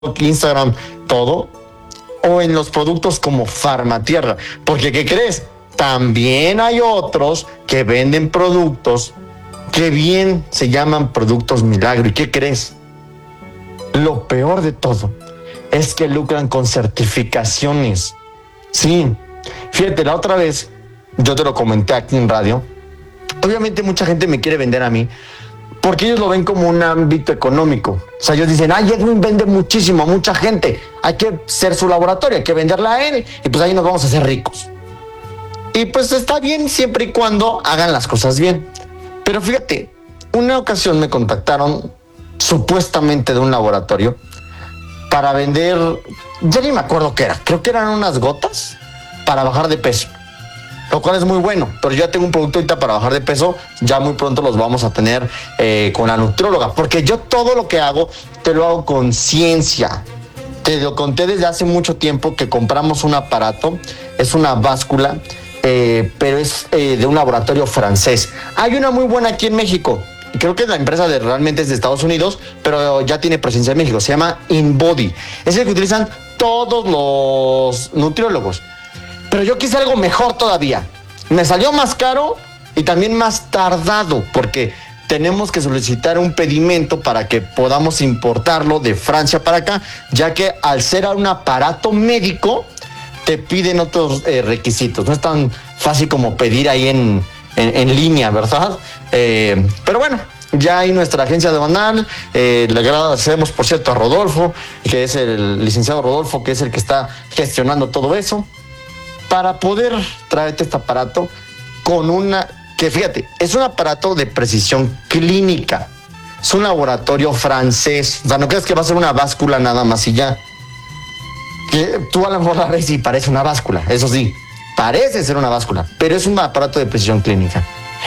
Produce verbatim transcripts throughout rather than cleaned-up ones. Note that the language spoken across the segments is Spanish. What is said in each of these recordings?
Instagram, todo, o en los productos como Farmatierra, porque ¿qué crees? También hay otros que venden productos que bien se llaman productos milagro. ¿Y qué crees? Lo peor de todo es que lucran con certificaciones. Sí, fíjate, la otra vez yo te lo comenté aquí en radio. Obviamente mucha gente me quiere vender a mí porque ellos lo ven como un ámbito económico. O sea, ellos dicen, ay, Edwin vende muchísimo a mucha gente, hay que ser su laboratorio, hay que venderla a él y pues ahí nos vamos a hacer ricos. Y pues está bien siempre y cuando hagan las cosas bien. Pero fíjate, una ocasión me contactaron supuestamente de un laboratorio para vender, ya ni me acuerdo qué era, creo que eran unas gotas para bajar de peso, lo cual es muy bueno, pero yo ya tengo un producto ahorita para bajar de peso, ya muy pronto los vamos a tener eh, con la nutrióloga, porque yo todo lo que hago, te lo hago con ciencia. Te lo conté desde hace mucho tiempo que compramos un aparato, es una báscula, eh, pero es eh, de un laboratorio francés. Hay una muy buena aquí en México, creo que la empresa de, realmente es de Estados Unidos, pero ya tiene presencia en México, se llama InBody. Es el que utilizan todos los nutriólogos. Pero yo quise algo mejor todavía. Me salió más caro y también más tardado, porque tenemos que solicitar un pedimento para que podamos importarlo de Francia para acá, ya que al ser un aparato médico, te piden otros eh, requisitos. No es tan fácil como pedir ahí en, en, en línea, ¿verdad? Eh, pero bueno, ya hay nuestra agencia de Banal. Eh, le agradecemos, por cierto, a Rodolfo, que es el licenciado Rodolfo, que es el que está gestionando todo eso, para poder traerte este aparato con una, que fíjate, es un aparato de precisión clínica. Es un laboratorio francés. O sea, no crees que va a ser una báscula nada más y ya. Que tú a lo mejor la ves y parece una báscula, eso sí, parece ser una báscula, pero es un aparato de precisión clínica.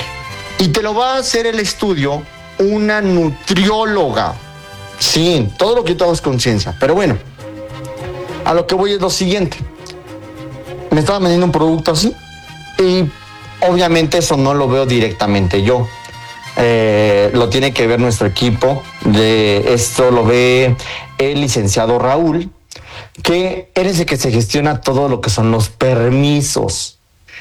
Y te lo va a hacer el estudio una nutrióloga. Sí, todo lo que yo hago es conciencia. Pero bueno, a lo que voy es lo siguiente. Me estaba vendiendo un producto así y obviamente eso no lo veo directamente yo. Eh, lo tiene que ver nuestro equipo. De esto lo ve el licenciado Raúl, que eres el que se gestiona todo lo que son los permisos.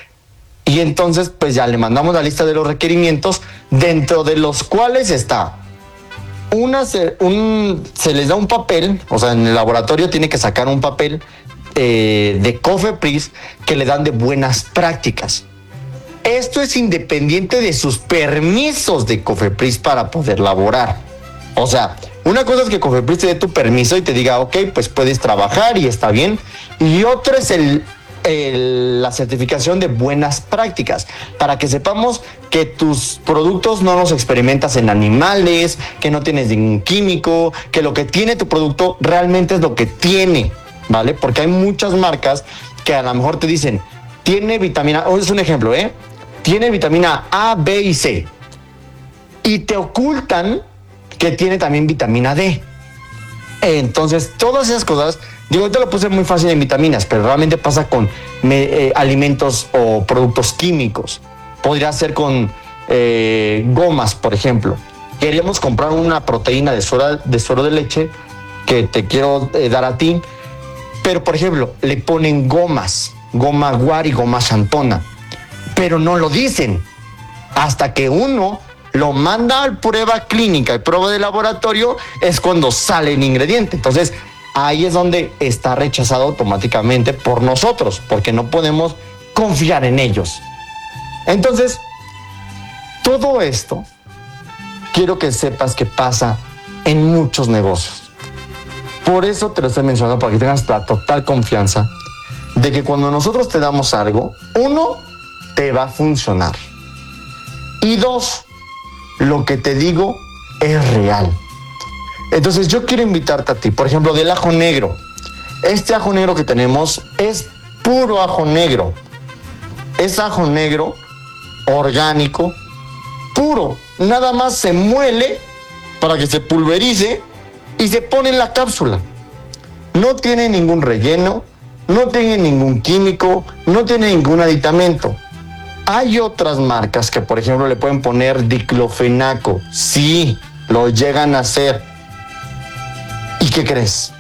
Y entonces pues ya le mandamos la lista de los requerimientos, dentro de los cuales está una, se, un, se les da un papel, o sea, en el laboratorio tiene que sacar un papel eh, de COFEPRIS que le dan de buenas prácticas. Esto es independiente de sus permisos de COFEPRIS para poder laborar. O sea, una cosa es que COFEPRIS te dé tu permiso y te diga, ok, pues puedes trabajar y está bien. Y otra es el, el, la certificación de buenas prácticas, para que sepamos que tus productos no los experimentas en animales, que no tienes ningún químico, que lo que tiene tu producto realmente es lo que tiene, ¿vale? Porque hay muchas marcas que a lo mejor te dicen, tiene vitamina, o es un ejemplo, ¿eh? Tiene vitamina A, B y C. Y te ocultan que tiene también vitamina D. Entonces, todas esas cosas, digo, te lo puse muy fácil en vitaminas, pero realmente pasa con me, eh, alimentos o productos químicos. Podría ser con eh, gomas, por ejemplo. Queríamos comprar una proteína de suero de, suero de leche que te quiero eh, dar a ti, pero, por ejemplo, le ponen gomas, goma guar y goma xantona, pero no lo dicen hasta que uno lo manda a prueba clínica y prueba de laboratorio, es cuando sale el ingrediente. Entonces, ahí es donde está rechazado automáticamente por nosotros, porque no podemos confiar en ellos. Entonces, todo esto, quiero que sepas que pasa en muchos negocios. Por eso te lo estoy mencionando, para que tengas la total confianza de que cuando nosotros te damos algo, uno, te va a funcionar. Y dos, lo que te digo es real. Entonces yo quiero invitarte a ti, por ejemplo, del ajo negro. Este ajo negro que tenemos es puro ajo negro. Es ajo negro, orgánico, puro. Nada más se muele para que se pulverice y se pone en la cápsula. No tiene ningún relleno, no tiene ningún químico, no tiene ningún aditamento. Hay otras marcas que, por ejemplo, le pueden poner diclofenaco. Sí, lo llegan a hacer. ¿Y qué crees?